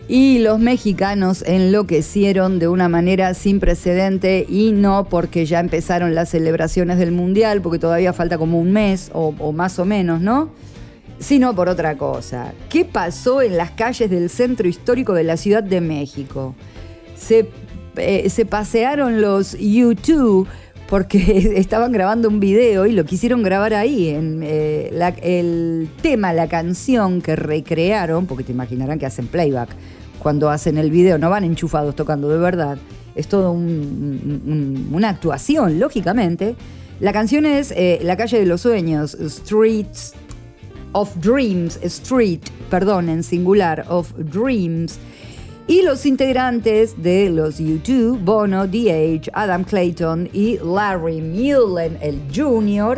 Y los mexicanos enloquecieron de una manera sin precedente, y no porque ya empezaron las celebraciones del Mundial, porque todavía falta como un mes o más o menos, ¿no? Sino por otra cosa. ¿Qué pasó en las calles del centro histórico de la Ciudad de México? Se pasearon los U2 porque estaban grabando un video y lo quisieron grabar ahí. El tema, la canción que recrearon, porque te imaginarán que hacen playback cuando hacen el video, no van enchufados tocando de verdad. Es todo una actuación, lógicamente. La canción es La calle de los sueños, Streets of Dreams, en singular, of Dreams. Y los integrantes de los U2, Bono, The Adam Clayton y Larry Mullen, el Junior,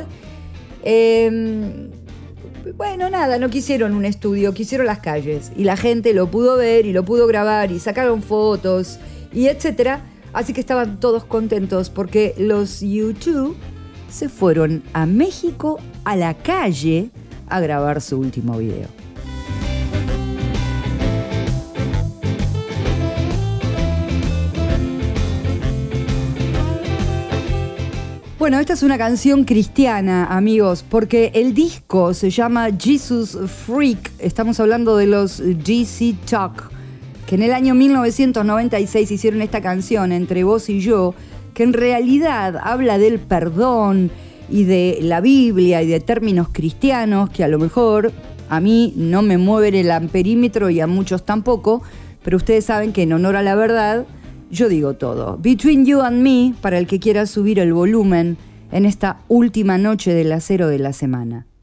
bueno, nada, no quisieron un estudio, quisieron las calles. Y la gente lo pudo ver y lo pudo grabar y sacaron fotos y etcétera. Así que estaban todos contentos porque los U2 se fueron a México, a la calle, a grabar su último video. Bueno, esta es una canción cristiana, amigos, porque el disco se llama Jesus Freak. Estamos hablando de los GC Talk, que en el año 1996 hicieron esta canción, Entre vos y yo, que en realidad habla del perdón y de la Biblia y de términos cristianos que a lo mejor a mí no me mueven el amperímetro y a muchos tampoco, pero ustedes saben que en honor a la verdad yo digo todo. Between You and Me, para el que quiera subir el volumen en esta última noche del acero de la semana.